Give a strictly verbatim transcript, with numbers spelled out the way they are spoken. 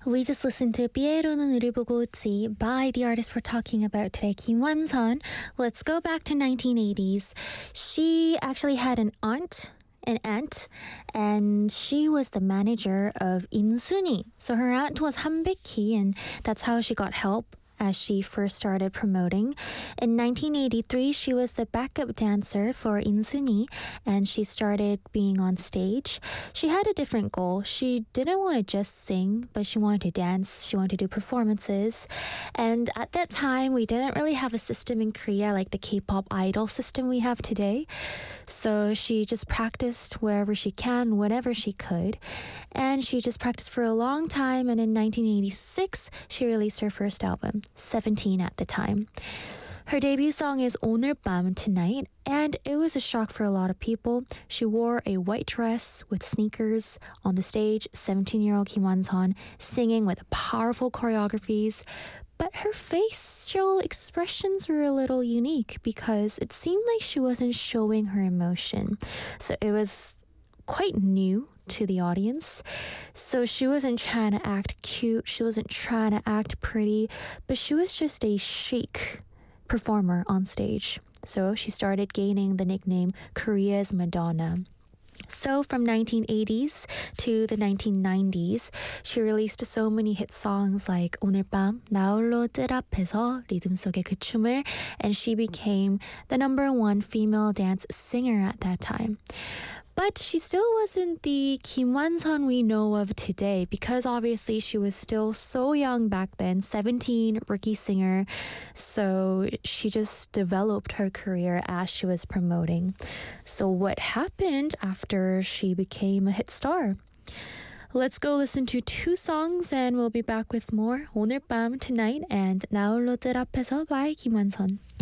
We just listened to 삐에로는 우리 보고 웃지 by the artist we're talking about today, Kim Won-sun. Let's go back to nineteen eighties. She actually had an aunt, an aunt, and she was the manager of 인순이. So her aunt was 한백희, and that's how she got help as she first started promoting. In nineteen eighty-three, she was the backup dancer for 인순이, and she started being on stage. She had a different goal. She didn't want to just sing, but she wanted to dance. She wanted to do performances. And at that time, we didn't really have a system in Korea like the K-pop idol system we have today. So she just practiced wherever she can, whenever she could. And she just practiced for a long time. And in nineteen eighty-six, she released her first album, seventeen at the time. Her debut song is 오늘 밤, Tonight, and it was a shock for a lot of people. She wore a white dress with sneakers on the stage, seventeen-year-old Kim Won-sun singing with powerful choreographies. But her facial expressions were a little unique because it seemed like she wasn't showing her emotion. So it was quite new to the audience. So she wasn't trying to act cute, she wasn't trying to act pretty, but she was just a chic performer on stage. So she started gaining the nickname Korea's Madonna. So from nineteen eighties to the nineteen nineties, she released so many hit songs like 오늘 밤, 나홀로 뜰 앞에서, 리듬 속의 그 춤을, and she became the number one female dance singer at that time. But she still wasn't the Kim Won-sun we know of today because obviously she was still so young back then, seventeen, rookie singer. So she just developed her career as she was promoting. So what happened after she became a hit star? Let's go listen to two songs and we'll be back with more. 오늘 밤, Tonight, and 나홀로 뜰 앞에서 by Kim Won-sun.